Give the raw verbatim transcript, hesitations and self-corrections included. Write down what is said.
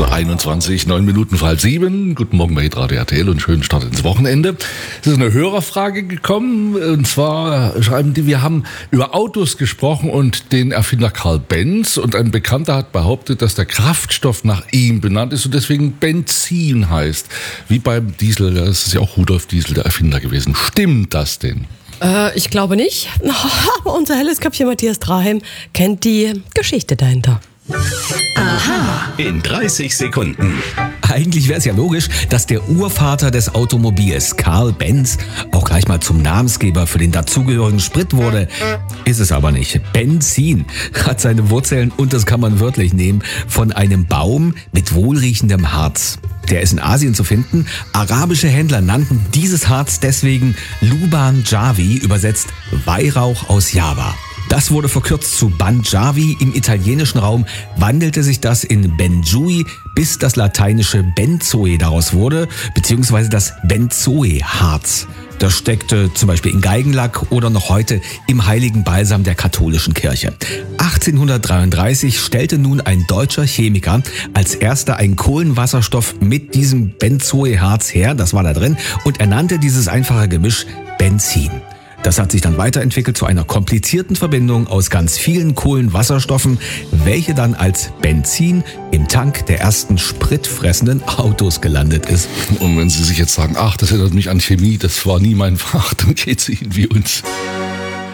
einundzwanzig, neun Minuten vor halb sieben. Guten Morgen bei Radio R T L und schönen Start ins Wochenende. Es ist eine Hörerfrage gekommen, und zwar schreiben die, wir haben über Autos gesprochen und den Erfinder Karl Benz, und ein Bekannter hat behauptet, dass der Kraftstoff nach ihm benannt ist und deswegen Benzin heißt. Wie beim Diesel, das ist ja auch Rudolf Diesel der Erfinder gewesen. Stimmt das denn? Äh, ich glaube nicht, aber unser helles Köpfchen Matthias Draheim kennt die Geschichte dahinter. Aha, in dreißig Sekunden. Eigentlich wäre es ja logisch, dass der Urvater des Automobils, Karl Benz, auch gleich mal zum Namensgeber für den dazugehörigen Sprit wurde. Ist es aber nicht. Benzin hat seine Wurzeln, und das kann man wörtlich nehmen, von einem Baum mit wohlriechendem Harz. Der ist in Asien zu finden. Arabische Händler nannten dieses Harz deswegen Luban Jawi, übersetzt Weihrauch aus Java. Das wurde verkürzt zu Banjawi. Im italienischen Raum wandelte sich das in Benjui, bis das lateinische Benzoe daraus wurde, beziehungsweise das Benzoe-Harz. Das steckte zum Beispiel in Geigenlack oder noch heute im heiligen Balsam der katholischen Kirche. achtzehnhundertdreiunddreißig stellte nun ein deutscher Chemiker als erster einen Kohlenwasserstoff mit diesem Benzoe-Harz her, das war da drin, und er nannte dieses einfache Gemisch Benzin. Das hat sich dann weiterentwickelt zu einer komplizierten Verbindung aus ganz vielen Kohlenwasserstoffen, welche dann als Benzin im Tank der ersten spritfressenden Autos gelandet ist. Und wenn Sie sich jetzt sagen, ach, das erinnert mich an Chemie, das war nie mein Fach, dann geht's Ihnen wie uns.